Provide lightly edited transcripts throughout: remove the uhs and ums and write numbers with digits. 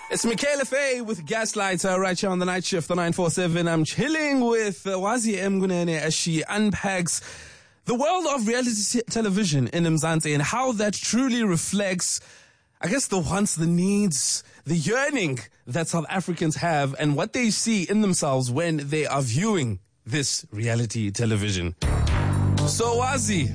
It's Michaela Faye with Gaslighter right here on the night shift, the 947. I'm chilling with Wazi Mgunene as she unpacks the world of reality television in Mzansi and how that truly reflects, I guess, the wants, the needs, the yearning that South Africans have and what they see in themselves when they are viewing this reality television. So, Wazi,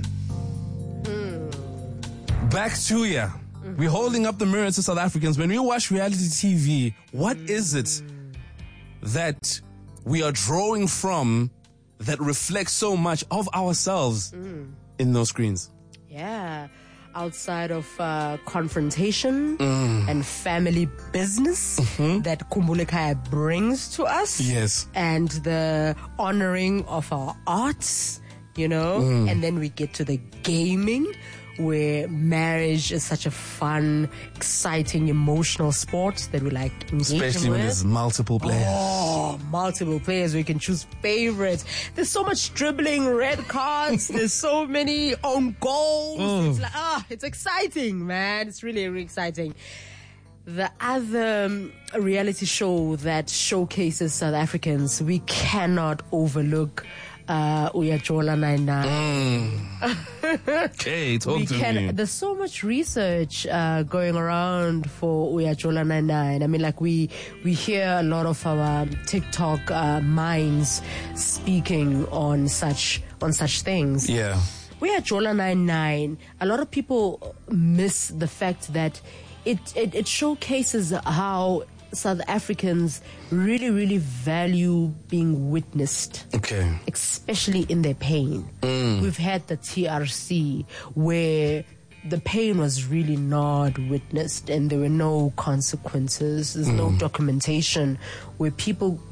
back to you. We're holding up the mirror to South Africans. When we watch reality TV, what is it that we are drawing from that reflects so much of ourselves in those screens? Yeah. Outside of confrontation and family business that Khumbula Khaya brings to us. Yes. And the honoring of our arts, you know. And then we get to the gaming, where marriage is such a fun, exciting, emotional sport that we like engaging Especially when there's multiple players. Oh, multiple players. We can choose favorites. There's so much dribbling, red cards. There's so many own goals. It's like, it's exciting, man. It's really, really exciting. The other reality show that showcases South Africans, we cannot overlook Uyajola 99. Okay, talk to me. There's so much research going around for Uyajola 99. I mean, like we hear a lot of our TikTok minds speaking on such things. Yeah. Uyajola 99. A lot of people miss the fact that it showcases how South Africans really, really value being witnessed. Okay. Especially in their pain. We've had the TRC where the pain was really not witnessed and there were no consequences. There's no documentation where people,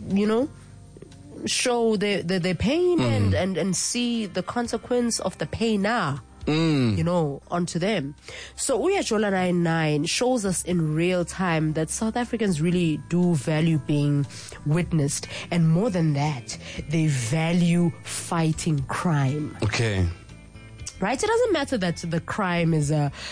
show their pain and see the consequence of the pain now. Onto them. So Uyajola 99 shows us in real time that South Africans really do value being witnessed. And more than that, they value fighting crime. Okay. Right? It doesn't matter that the crime is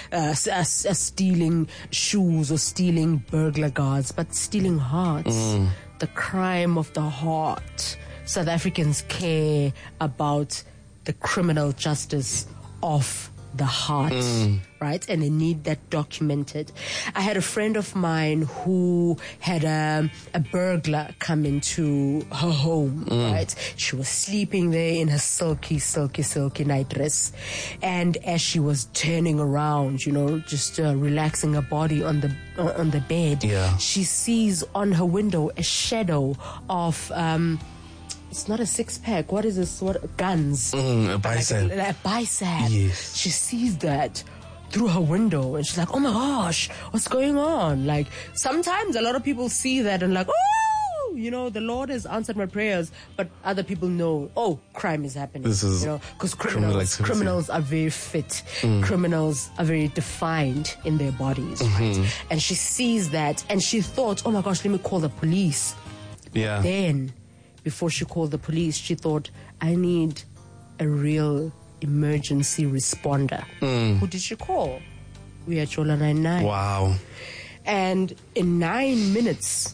stealing shoes or stealing burglar guards, but stealing hearts. The crime of the heart. South Africans care about the criminal justice of the heart, right? And they need that documented. I had a friend of mine who had a burglar come into her home, right? She was sleeping there in her silky night dress. And as she was turning around, just relaxing her body on the bed, she sees on her window a shadow of... it's not a six-pack. What is this? Guns. A bicep. Like a bicep. Yes. She sees that through her window and she's like, oh my gosh, what's going on? Like, sometimes a lot of people see that and like, oh, the Lord has answered my prayers. But other people know, crime is happening. This is because criminals are very fit. Criminals are very defined in their bodies, right? And she sees that and she thought, oh my gosh, let me call the police. Yeah. Then, before she called the police, she thought, I need a real emergency responder. Who did she call? Uyajola 99. Wow. And in 9 minutes,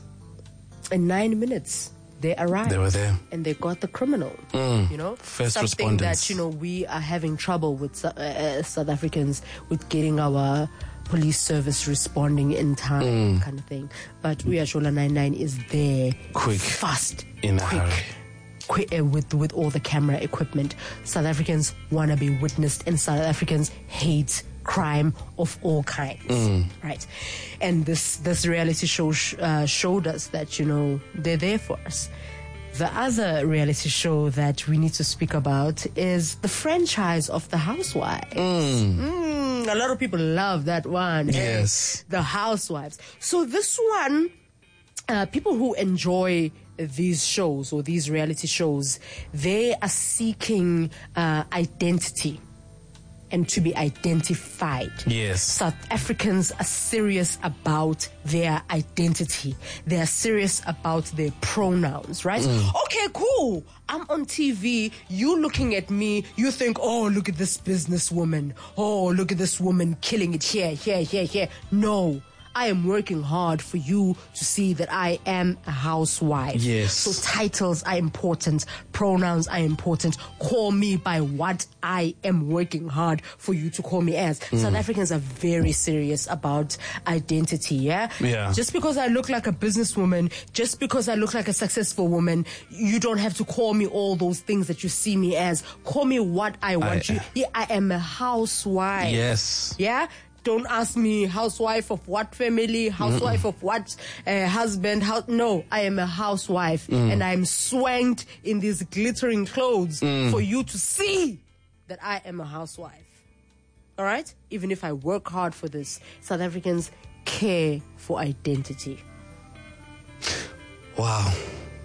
they arrived. They were there. And they got the criminal. First something responders. that, we are having trouble with South Africans with getting our police service responding in time, kind of thing. But Uyajola 99 is there, quick, fast, in a hurry, quick, with all the camera equipment. South Africans want to be witnessed, and South Africans hate crime of all kinds, right? And this reality show showed us that they're there for us. The other reality show that we need to speak about is the franchise of The Housewives. A lot of people love that one. Yes. The Housewives. So this one, people who enjoy these shows or these reality shows, they are seeking identity and to be identified. Yes. South Africans are serious about their identity. They are serious about their pronouns, right? Okay, cool. I'm on TV. You looking at me. You think, oh, look at this businesswoman. Oh, look at this woman killing it here. No. I am working hard for you to see that I am a housewife. Yes. So titles are important. Pronouns are important. Call me by what I am working hard for you to call me as. South Africans are very serious about identity, yeah? Yeah. Just because I look like a businesswoman, just because I look like a successful woman, you don't have to call me all those things that you see me as. Call me what I want you. Yeah, I am a housewife. Yes. Yeah? Don't ask me housewife of what family, housewife of what husband. No, I am a housewife and I'm swanked in these glittering clothes for you to see that I am a housewife. All right? Even if I work hard for this, South Africans care for identity. Wow.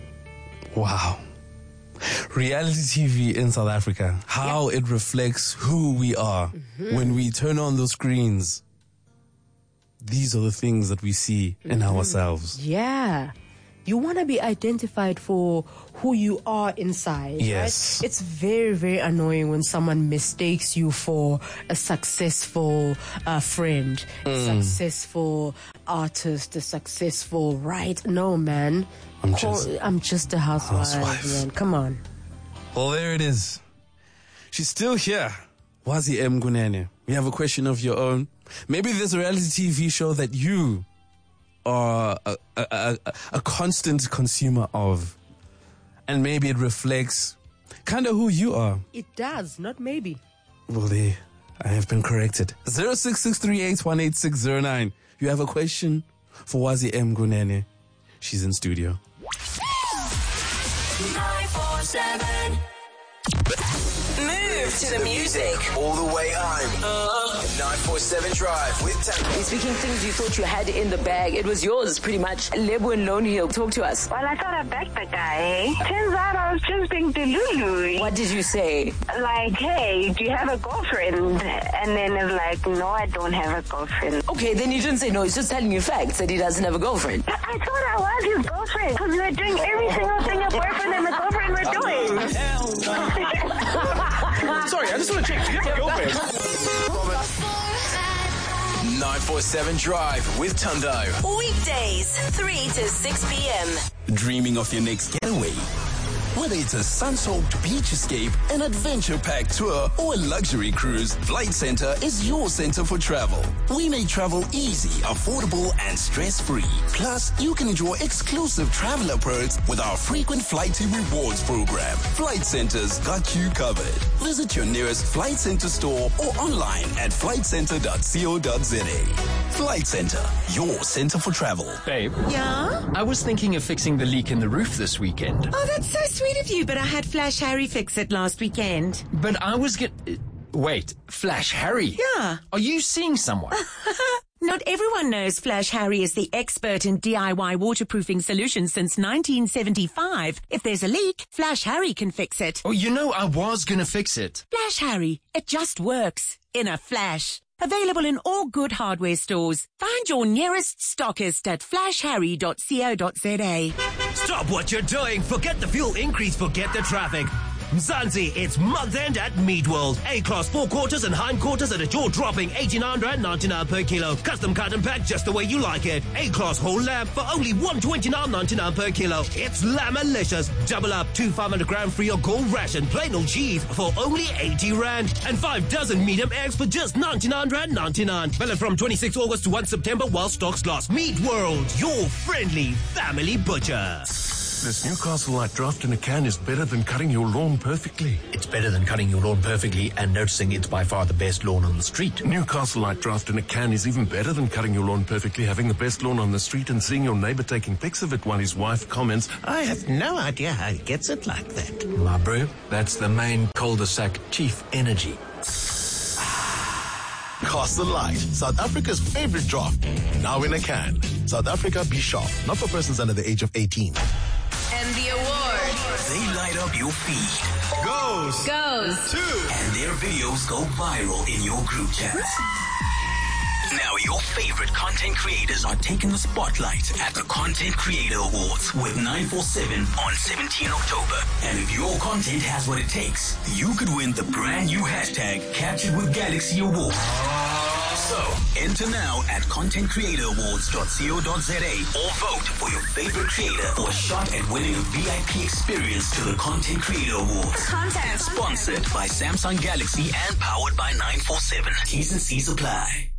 Reality TV in South Africa, how it reflects who we are when we turn on those screens. These are the things that we see in ourselves. Yeah. You want to be identified for who you are inside. Yes. Right? It's very, very annoying when someone mistakes you for a successful friend, a successful artist, a successful, right? No, man. I'm just a housewife, man. Come on. Well, there it is. She's still here. Wazi Mgunene. You have a question of your own. Maybe there's a reality TV show that you are a constant consumer of. And maybe it reflects kind of who you are. It does, not maybe. Well, there, I have been corrected. 0663818609. You have a question for Wazi Mgunene. She's in studio. 947. Move to the music. All the way home. 947 Drive with Tango. Speaking things you thought you had in the bag, it was yours pretty much. Lebu and Lone Hill, talk to us. Well, I thought I backed the guy. Turns out I was just being delulu. What did you say? Like, hey, do you have a girlfriend? And then it's like, no, I don't have a girlfriend. Okay, then you didn't say no. He's just telling you facts that he doesn't have a girlfriend. But I thought I was his girlfriend because we were doing every single thing a boyfriend and a girlfriend were doing. Sorry, I just want to check. Do you have a girlfriend? 947 Drive with Tundo. Weekdays, 3 to 6 p.m. Dreaming of your next getaway? Whether it's a sun-soaked beach escape, an adventure-packed tour, or a luxury cruise, Flight Centre is your center for travel. We make travel easy, affordable, and stress-free. Plus, you can enjoy exclusive traveler perks with our frequent Flighty Rewards program. Flight Centre's got you covered. Visit your nearest Flight Centre store or online at flightcentre.co.za. Flight Centre, your center for travel. Babe, Yeah? I was thinking of fixing the leak in the roof this weekend. Oh, that's so sweet of you, but I had Flash Harry fix it last weekend. But I was Wait, Flash Harry? Yeah. Are you seeing someone? Not everyone knows Flash Harry is the expert in DIY waterproofing solutions since 1975. If there's a leak, Flash Harry can fix it. Oh, you know, I was gonna fix it. Flash Harry, it just works. In a flash. Available in all good hardware stores. Find your nearest stockist at flashharry.co.za. Stop what you're doing. Forget the fuel increase. Forget the traffic. Mzansi, it's month end at Meat World. A-class forequarters and hindquarters at a jaw-dropping 89.99 per kilo. Custom cut and pack just the way you like it. A-class whole lamb for only 129.99 per kilo. It's lamb-alicious. Double up 2 500-gram free or gold ration plain old cheese for only 80 rand. And 5 dozen medium eggs for just 99.99. Valid from 26 August to 1 September while stocks last. Meat World, your friendly family butcher. This Newcastle Light Draft in a can is better than cutting your lawn perfectly. It's better than cutting your lawn perfectly and noticing it's by far the best lawn on the street. Newcastle Light Draft in a can is even better than cutting your lawn perfectly, having the best lawn on the street and seeing your neighbor taking pics of it while his wife comments, "I have no idea how he gets it like that." My bro, that's the main cul-de-sac chief energy. Castle Light, South Africa's favorite draft. Now in a can. South Africa, be sharp. Not for persons under the age of 18. And the award They light up your feed. Goes goes And their videos go viral in your group chats. Now your favorite content creators are taking the spotlight at the Content Creator Awards with 947 on 17 October. And if your content has what it takes, you could win the brand new hashtag Captured with Galaxy Award. So So, enter now at contentcreatoroawards.co.za or vote for your favorite creator for a shot at winning a VIP experience to the Content Creator Awards. Content. Sponsored by Samsung Galaxy and powered by 947. T's and C's apply.